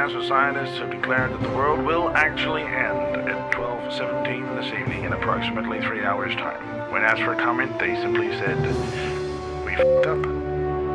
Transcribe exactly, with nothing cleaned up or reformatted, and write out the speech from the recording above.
NASA scientists have declared that the world will actually end at twelve seventeen this evening in approximately three hours' time. When asked for a comment, they simply said, "We f***ed up."